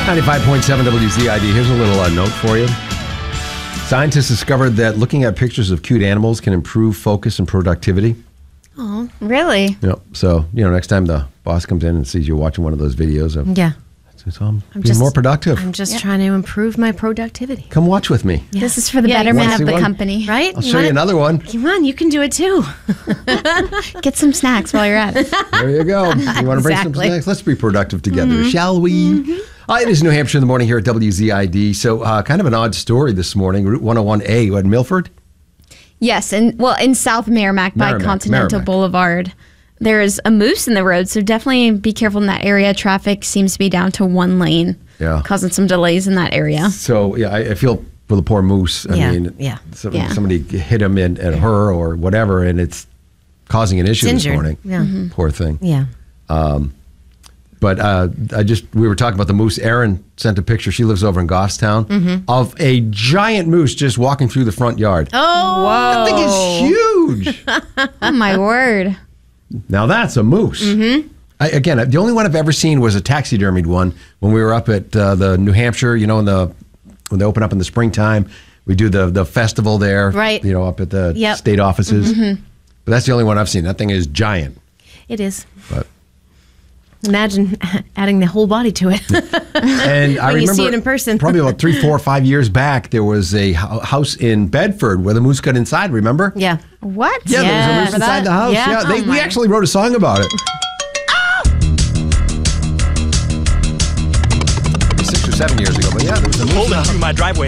95.7 WZID. Here's a little note for you. Scientists discovered that looking at pictures of cute animals can improve focus and productivity. Oh, really? Yep. So, next time the boss comes in and sees you watching one of those videos, Yeah. I'm being more productive. I'm just trying to improve my productivity. Come watch with me. Yeah. This is for the betterment Want to of see the one? company. Right? I'll show you another one. Come on, you can do it too. Get some snacks while you're at it. There you go. You want to bring some Exactly. snacks? Let's be productive together, shall we? It is New Hampshire in the morning here at WZID. So kind of an odd story this morning. Route 101A in Milford. Yes, in South Merrimack by Continental Merrimack. Boulevard. There is a moose in the road, so definitely be careful in that area. Traffic seems to be down to one lane, causing some delays in that area. So, I feel for the poor moose. I mean, somebody hit him and her or whatever, and it's causing an issue this morning. Yeah. Poor thing. Yeah. But we were talking about the moose. Erin sent a picture. She lives over in Goffstown of a giant moose just walking through the front yard. Oh, That thing is huge. Oh, my word. Now that's a moose. Again, the only one I've ever seen was a taxidermied one when we were up at the New Hampshire, when they open up in the springtime. We do the festival there, Right. Up at the state offices. But that's the only one I've seen. That thing is giant. it is. But Imagine adding the whole body to it. And I When you remember see it in person. probably about 3, 4, 5 years back, there was a house in Bedford where the moose got inside, remember? Yeah. What? Yeah, there was a moose For inside that? the house. Yeah. Yeah, Oh, we my. actually wrote a song about it. 6 or 7 years ago, but yeah, there was a moose. Pulled it through my driveway.